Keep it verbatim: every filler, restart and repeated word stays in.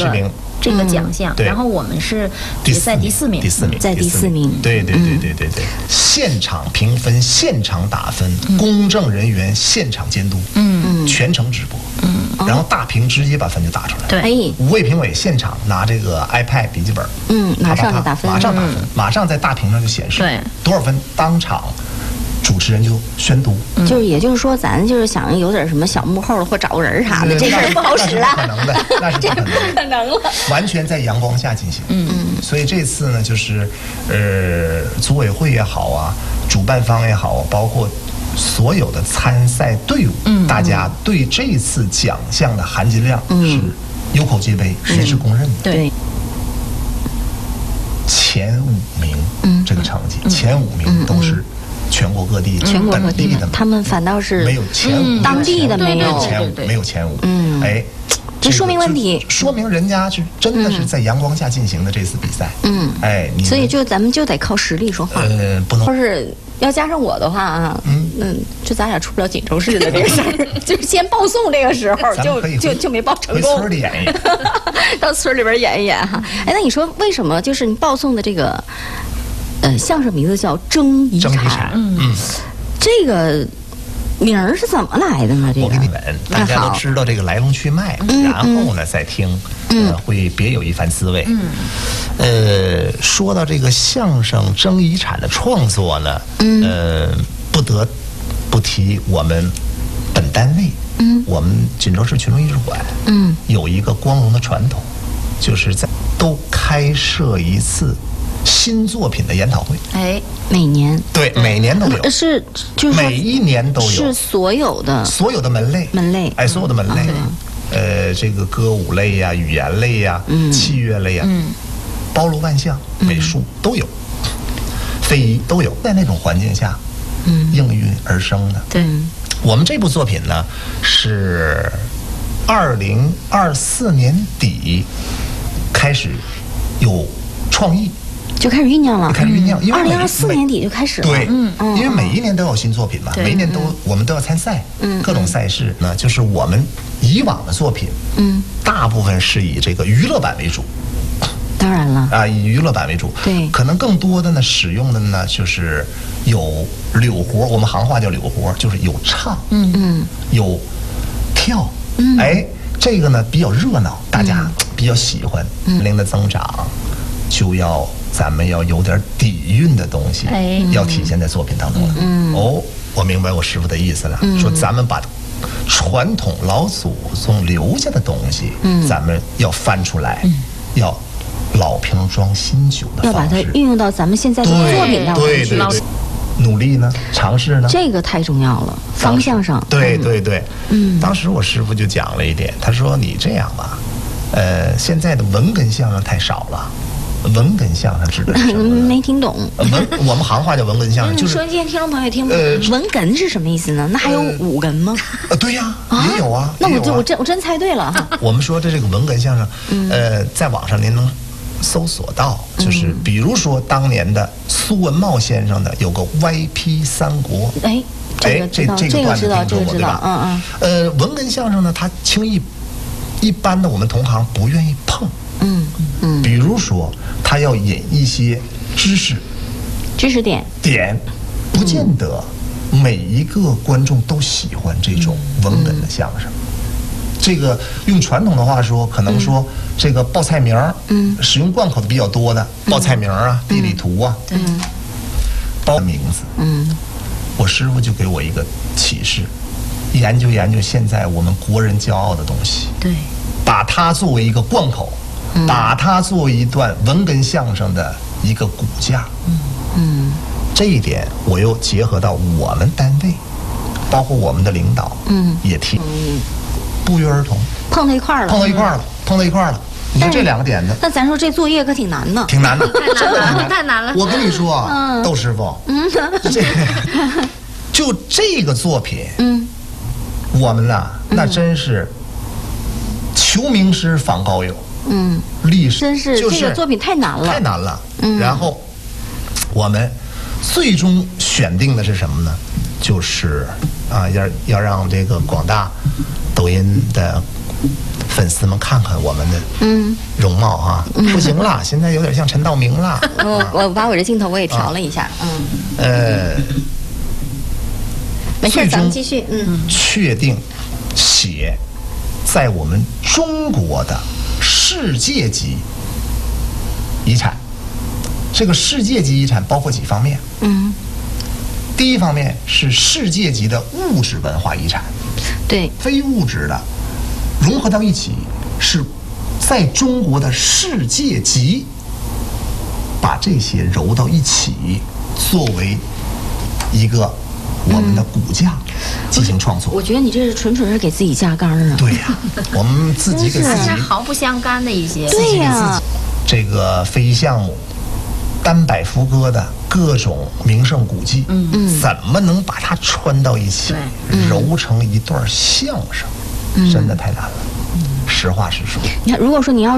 个这个奖项，然后我们是决赛第四名， 第四名， 在第四名。 对对对对对对，现场评分，现场打分，公证人员现场监督，嗯嗯，全程直播，嗯，然后大屏直接把分就打出来。 对， 五位评委现场拿这个 iPad 笔记本， 嗯，马上就打分， 马上打分，马上在大屏上就显示对多少分，当场。主持人就宣读， 就是也就是说，咱就是想有点什么小幕后的或找个人啥的，这事儿不好使了。 那是不可能的，那是不可能的， 不可能了。 完全在阳光下进行。嗯嗯。所以这次呢，就是呃，组委会也好啊，主办方也好，包括所有的参赛队伍，嗯，大家对这次奖项的含金量是有口皆碑，也是公认的。 对。 前五名，嗯，这个成绩，前五名都是。全国各地， 全国各地的， 他们反倒是没有前五， 当地的没有前五，没有前五。 嗯， 哎， 这说明问题， 说明人家是真的是在阳光下进行的这次比赛。嗯，哎， 所以就咱们就得靠实力说话。 呃，不能。 要是要加上我的话啊，嗯嗯，就咱俩出不了锦州市的这个事儿，就是先报送这个时候就就就没报成功。 回村里演一演， 到村里边演一演哈。哎，那你说为什么就是你报送的这个？呃，相声名字叫《争遗产》， 嗯， 这个名儿是怎么来的呢？这个我给你们，大家都知道这个来龙去脉，然后呢再听，呃，会别有一番滋味。嗯，呃，说到这个相声《争遗产》的创作呢，呃，不得不提我们本单位，嗯，我们锦州市群众艺术馆，嗯，有一个光荣的传统，就是在都开设一次。新作品的研讨会， 哎， 每年对，每年都有， 是就是每一年都有， 是所有的所有的门类门类， 哎，所有的门类，呃，这个歌舞类呀、语言类呀、器乐类呀，包罗万象，美术都有，非遗都有，在那种环境下，应运而生的。 对， 我们这部作品呢是二零二四年底开始有创意。 就开始酝酿了， 开始酝酿，因为二零二四年底就开始了。 对，嗯，因为每一年都有新作品嘛，每一年都我们都要参赛，嗯，各种赛事呢，就是我们以往的作品，嗯，大部分是以这个娱乐版为主。 当然了， 啊，以娱乐版为主， 对， 可能更多的呢，使用的呢就是有柳活，我们行话叫柳活，就是有唱，嗯嗯，有跳，嗯，哎，这个呢比较热闹，大家比较喜欢，年龄的增长就要。咱们要有点底蕴的东西，哎，要体现在作品当中了。嗯，哦，我明白我师傅的意思了，嗯、说咱们把传统老祖宗留下的东西，嗯，咱们要翻出来，嗯、要老瓶装新酒的要把它运用到咱们现在的作品当中去。 对对对，努力呢，尝试呢， 这个太重要了，方向上。 对对对，嗯，当时我师傅就讲了一点，他说你这样吧，呃，现在的文哏相声太少了。文哏相声指的是什么？ 没听懂。 文我们行话叫文哏相声，就是说今天听众朋友听不懂。文哏是什么意思呢？那还有武哏吗？ 呃，对呀，也有啊。 那我就我真我真猜对了哈。 我们说的这个文哏相声，呃，在网上您能搜索到，就是比如说当年的苏文茂先生的有个歪批三国， 哎， 哎，这这个段子听说过对吧？嗯嗯。呃，文哏相声呢，他轻易一般的我们同行不愿意碰。嗯嗯，比如说他要引一些知识， 知识点点，不见得每一个观众都喜欢这种文哏的相声。这个用传统的话说，可能说这个报菜名儿，嗯，使用贯口的比较多的报菜名儿啊、地理图啊，嗯，报名字，嗯，我师傅就给我一个启示，研究研究现在我们国人骄傲的东西， 对， 把它作为一个贯口。把它作为一段文哏相声的一个骨架，嗯嗯，这一点我又结合到我们单位，包括我们的领导，嗯，也提，不约而同碰到一块儿了， 碰到一块儿了，碰到一块儿了。你说这两个点子， 那咱说这作业可挺难的， 挺难的， 太难了，太难了。 我跟你说啊，窦师傅，嗯，这就这个作品，嗯，我们呐，那真是求名师访高友。嗯，历史真是这个作品太难了， 太难了。嗯，然后我们最终选定的是什么呢？就是啊，要要让这个广大抖音的粉丝们看看我们的嗯容貌哈、啊，不行了，现在有点像陈道明了。 我我把我这镜头我也调了一下，嗯。 呃， 没事，咱们继续。嗯。 确定写在我们中国的世界级遗产。这个世界级遗产包括几方面？嗯，第一方面是世界级的物质文化遗产， 对， 非物质的融合到一起，是在中国的世界级，把这些揉到一起，作为一个我们的骨架进行创作。 我觉得你这是纯纯是给自己架杠啊！ 对呀、啊，我们自己给自己毫不相干的一些， 对呀、啊， 这个非遗项目。单摆福歌的各种名胜古迹，嗯嗯，怎么能把它穿到一起，揉成一段相声？嗯、真的太难了。嗯、实话实说。 你看，如果说你要